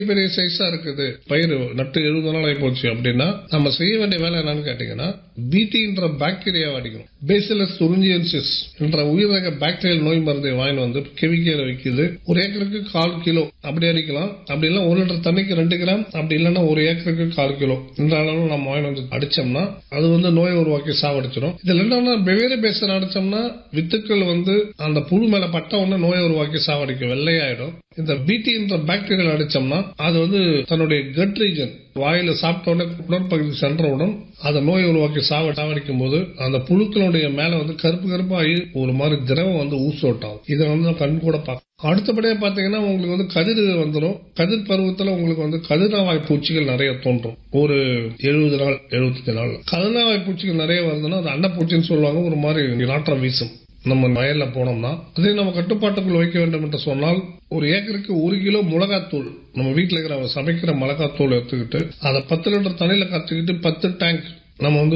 பெரிய சைஸா இருக்குது, பயிர் நட்டு 70 நாள் ஆகி போச்சு அப்படின்னா நம்ம செய்ய வேண்டிய வேலை என்னன்னு கேட்டீங்கன்னா பிடின்ற பாக்டீரியாவை அடிக்கணும். பேசிலஸ் துரிஞ்சியன்சிஸ் என்ற உயிரக பாக்டீரியல் நோய் மருந்தை வாங்கி வந்து கெமிக்கல வைக்குது. ஒரு ஏக்கருக்கு 1/4 கிலோ அப்படி அடிக்கலாம். அப்படி இல்ல 1 லிட்டர் தண்ணிக்கு 2 கிராம், அப்படி இல்லைன்னா ஒரு ஏக்கருக்கு 1/4 கிலோ இந்த அளவு நம்ம வாங்கி வந்து அடிச்சோம்னா அது வந்து நோயை உருவாக்கி சாவடிச்சிடும். இதுல என்னன்னா வெவ்வேறு பேச அடிச்சோம்னா வித்துக்கள் வந்து அந்த புழு மேல பட்ட உடனே நோயை உருவாக்கி சாவடிக்கும், வெள்ளையாயிடும். இந்த பிடின்ற பாக்டீரியல் அடிச்சோம்னா அது வந்து தன்னுடைய கட் ரீஜன் வாயில சாப்பிட்ட உடனே உடற்பகுதி சென்றவுடன் அந்த நோயை உருவாக்கி சாவடிக்கும் போது அந்த புழுக்களுடைய மேல வந்து கருப்பு கருப்பாகி ஒரு மாதிரி திரவம் வந்து ஊசோட்டாகும். இதை வந்து கண் கூட பார்க்க. அடுத்தபடியா பாத்தீங்கன்னா உங்களுக்கு வந்து கதிர் வந்துடும். கதிர் பருவத்துல உங்களுக்கு வந்து கதிர்நாவாய் பூச்சிகள் நிறைய தோன்றும். ஒரு 70 நாள் 75 நாள் கதிர்நாவாய் பூச்சிகள் நிறைய வருதுன்னா அது அன்னப்பூச்சின்னு சொல்லுவாங்க. ஒரு மாதிரி நாற்றம் வீசும். நம்ம வயல்ல போனோம்னா அதை நம்ம கட்டுப்பாட்டுக்குள் வைக்க வேண்டும் என்று சொன்னால் ஒரு ஏக்கருக்கு 1 கிலோ மிளகாத்தூள் நம்ம வீட்டில் இருக்கிற சமைக்கிற மிளகாத்தூள் எடுத்துக்கிட்டு அதை 10 லிட்டர் தண்ணியில கத்துக்கிட்டு 10 டேங்க் நம்ம வந்து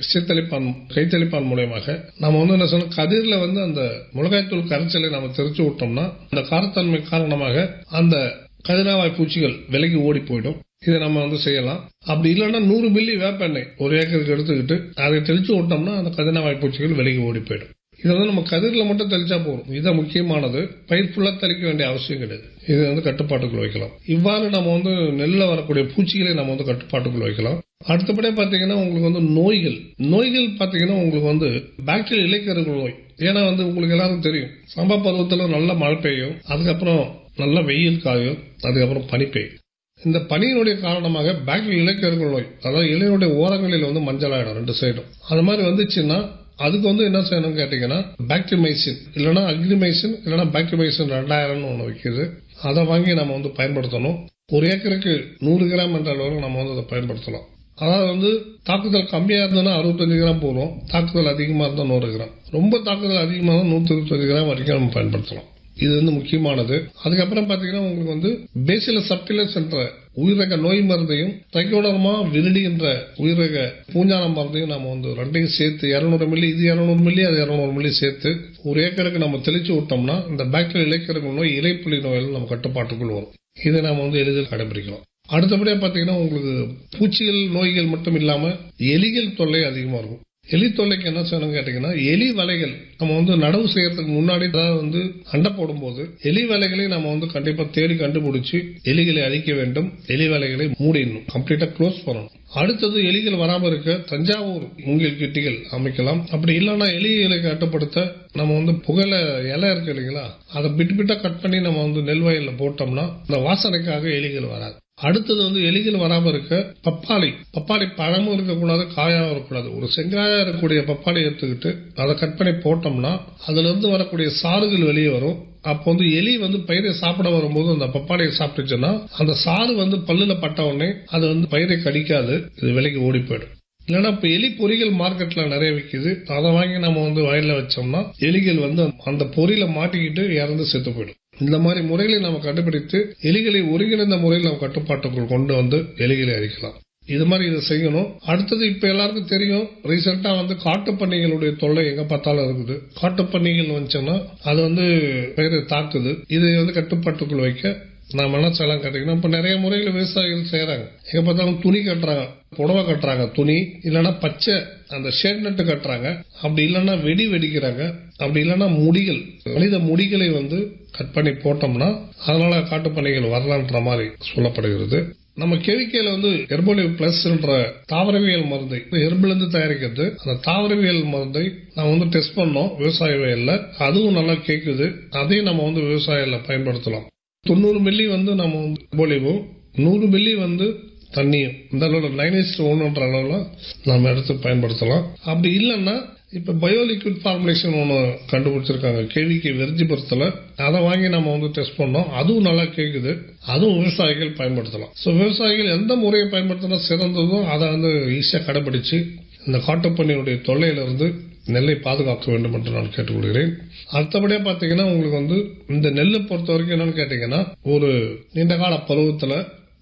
கைத்தளிப்பான் மூலமாக நம்ம வந்து என்ன சொன்ன கதிரில வந்து அந்த மிளகாய்த்தூள் கரைச்சலை நம்ம தெரிச்சு விட்டோம்னா அந்த காரத்தன்மை காரணமாக அந்த கதிர்நாவாய் பூச்சிகள் விலகி ஓடி போயிடும். இதை நம்ம வந்து செய்யலாம். அப்படி இல்லைன்னா 100 மில்லி வேப்பெண்ணெய் ஒரு ஏக்கருக்கு எடுத்துக்கிட்டு அதை தெளிச்சு விட்டோம்னா அந்த கதிர்நாவாய் பூச்சிகள் விலகி ஓடி போயிடும். இதை வந்து நம்ம கதிரில மட்டும் தெளிச்சா போதும். இதுதான் முக்கியமானது. பயிர் ஃபுல்லா தெளிக்க வேண்டிய அவசியம் கிடையாது. இது வந்து கட்டுப்பாட்டுக்குள் வைக்கலாம். இவ்வாறு நம்ம வந்து நெல்ல வரக்கூடிய பூச்சிகளை நம்ம வந்து கட்டுப்பாட்டுக்குள் வைக்கலாம். அடுத்தபடியே பாத்தீங்கன்னா உங்களுக்கு வந்து நோய்கள் பாத்தீங்கன்னா உங்களுக்கு வந்து பாக்டீரியல் இலைக்கருகள் நோய். ஏன்னா வந்து உங்களுக்கு எல்லாரும் தெரியும் சம்பா பருவத்துல நல்ல மழை பெய்யும், அதுக்கப்புறம் நல்ல வெயில் காயும், அதுக்கப்புறம் பனி பெய்யும். இந்த பனியினுடைய காரணமாக பாக்டீரியல் இலைக்கருகள் நோய், அதாவது இலையினுடைய ஓரங்களில் வந்து மஞ்சள் ஆயிடும் 2 சைடும். அது மாதிரி வந்துச்சுன்னா அதுக்கு வந்து என்ன செய்யணும் கேட்டீங்கன்னா பாக்டீரிமைசின் இல்லைன்னா அக்ரிமைசின் இல்லைன்னா பாக்டீரிமைசின் 2000 ஒன்று வைக்குது. அதை வாங்கி நம்ம வந்து பயன்படுத்தணும். ஒரு ஏக்கருக்கு 100 கிராம் என்ற அளவுக்கு நம்ம வந்து அதை பயன்படுத்தலாம். அதாவது வந்து தாக்குதல் கம்மியா இருந்ததுன்னா 65 கிராம் போதும், தாக்குதல் அதிகமா இருந்தா 100 கிராம், ரொம்ப தாக்குதல் அதிகமாக 125 கிராம் வரைக்கும் நம்ம பயன்படுத்தலாம். இது வந்து முக்கியமானது. அதுக்கப்புறம் பாத்தீங்கன்னா உங்களுக்கு வந்து பேசிலஸ் சப்டிலஸ் என்ற உயிரக நோய் மருந்தையும் ட்ரைகோடர்மா விரிடி என்ற உயிரக பூஞ்சான மருந்தையும் நம்ம வந்து 2யும் சேர்த்து 200 மில்லி, இது 200 மில்லி, அது 200 மில்லி சேர்த்து ஒரு ஏக்கருக்கு நம்ம தெளிச்சு விட்டோம்னா இந்த பாக்டீரியல் இலைக்கருகள் நோய், இலைப்புலி நோய்கள் நம்ம கட்டுப்பாட்டுக்குள் வரும். இதை நம்ம வந்து எளிதில் கடைபிடிக்கலாம். அடுத்தபடியா பாத்தீங்கன்னா உங்களுக்கு பூச்சிகள் நோய்கள் மட்டும் இல்லாம எலிகள் தொல்லை அதிகமா இருக்கும். எலி தொல்லைக்கு என்ன செய்யணும் கேட்டீங்கன்னா எலி வலைகள் நம்ம வந்து நடவு செய்யறதுக்கு முன்னாடி வந்து அண்டை போடும்போது எலி வலைகளை நம்ம வந்து கண்டிப்பா தேடி கண்டுபிடிச்சு எலிகளை அழிக்க வேண்டும். எலி வலைகளை மூடிடணும், கம்ப்ளீட்டா க்ளோஸ் பண்ணணும். அடுத்தது எலிகள் வராம இருக்க தஞ்சாவூர் மூங்கில் கிட்டிகள் அமைக்கலாம். அப்படி இல்லைன்னா எலிகளை கட்டுப்படுத்த நம்ம வந்து புகையில இலை இருக்கு இல்லைங்களா, அதை பிட்டா கட் பண்ணி நம்ம வந்து நெல் வயல்ல போட்டோம்னா அந்த வாசனைக்காக எலிகள் வராது. அடுத்தது வந்து எலிகள் வராம இருக்க பப்பாளி பழமும் இருக்கக்கூடாது, காயாவும் இருக்கக்கூடாது. ஒரு செங்காயா இருக்கக்கூடிய பப்பாளி எடுத்துக்கிட்டு அதை கட் பண்ணி போட்டோம்னா அதுல இருந்து வரக்கூடிய சாறுகள் வெளியே வரும். அப்போ வந்து எலி வந்து பயிரை சாப்பிட வரும்போது அந்த பப்பாளியை சாப்பிட்டுச்சுன்னா அந்த சாறு வந்து பல்லுல பட்ட உடனே அது வந்து பயிரை கடிக்காது, இது விலைக்கு ஓடி போயிடும். இல்லைன்னா இப்ப எலி பொறிகள் மார்க்கெட்ல நிறைய விற்குது. அதை வாங்கி நம்ம வந்து வயல்ல வச்சோம்னா எலிகள் வந்து அந்த பொறியில மாட்டிக்கிட்டு இறந்து செத்து போயிடும். இந்த மாதிரி முறைகளை நம்ம கண்டுபிடித்து எலிகளை ஒருங்கிணைந்த முறையில் நம்ம கட்டுப்பாட்டுக்குள் கொண்டு வந்து எலிகளை அழிக்கலாம். இது மாதிரி இதை செய்யணும். அடுத்தது இப்ப எல்லாருக்கும் தெரியும், ரீசெண்டா வந்து காட்டுப்பன்னிகளுடைய தொல்லை எங்க பார்த்தாலும் இருக்குது. காட்டுப்பன்னிகள் வந்துச்சுன்னா அது வந்து பயிரை தாக்குது. இதை வந்து கட்டுப்பாட்டுக்குள் வைக்க நாம என்ன செய்யலாம் கேட்டீங்கன்னா இப்ப நிறைய முறைகளை விவசாயிகள் செய்யறாங்க. எங்க பார்த்தாலும் துணி கட்டுறாங்க, புடவை கட்டுறாங்க, துணி இல்லைன்னா பச்சை அந்த ஷேட் நட்டு கட்டுறாங்க, அப்படி இல்லைன்னா வெடிக்கிறாங்க, அப்படி இல்லைன்னா முடிகள் மனித முடிகளை வந்து கட் பண்ணி போட்டோம்னா அதனால காட்டுப்பன்னிகள் வரலான்ற மாதிரி சொல்லப்படுகிறது. நம்ம கெமிக்கல் வந்து ஹெர்போலிவ் பிளஸ் என்ற தாவரவியல் மருந்தை ஹெர்பிலிருந்து தயாரிக்கிறது. அந்த தாவரவியல் மருந்தை நம்ம வந்து டெஸ்ட் பண்ணோம் விவசாய வயல்ல, அதுவும் நல்லா கேக்குது. அதையும் நம்ம வந்து விவசாயில பயன்படுத்தலாம். 90 மில்லி வந்து நம்ம ஹெர்போலிவும் 100 மில்லி வந்து தண்ணியும் இந்த அளவுல 9:1 அளவுல நம்ம எடுத்து பயன்படுத்தலாம். அப்படி இல்லைன்னா இப்ப பயோலிக்விட் ஃபார்முலேஷன் ஒன்று கண்டுபிடிச்சிருக்காங்க கேவிக்கு வெர்ஜிபுரத்துல. அதை வாங்கி நம்ம வந்து டெஸ்ட் பண்ணோம், அதுவும் நல்லா கேக்குது. அதுவும் விவசாயிகள் பயன்படுத்தலாம். சோ விவசாயிகள் எந்த முறையை பயன்படுத்தினா சிறந்ததோ அதை வந்து ஈஸியா கடைபிடிச்சு இந்த காட்டுப்பன்னியுடைய தொல்லையிலிருந்து நெல்லை பாதுகாக்க வேண்டும் என்று நான் கேட்டுக்கொள்கிறேன். அடுத்தபடியா பாத்தீங்கன்னா உங்களுக்கு வந்து இந்த நெல்லை பொறுத்த வரைக்கும் என்னன்னு கேட்டீங்கன்னா ஒரு நீண்ட கால பருவத்துல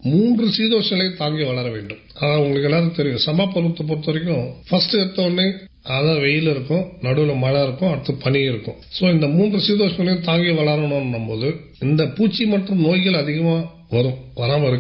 3 சீதோஷ நிலை தாங்கி வளர வேண்டும். அதாவது உங்களுக்கு எல்லாரும் தெரியும் சம்பா பருவத்தை பொறுத்த வரைக்கும் ஃபர்ஸ்ட் எடுத்த உடனே அதான் வெயில் இருக்கும், நடுவில் மழை இருக்கும், அடுத்து பனி இருக்கும். சோ இந்த 3 சீதோஷ நிலையும் தாங்கி வளரணும் போது இந்த பூச்சி மற்றும் நோய்கள் அதிகமா வரும், வராம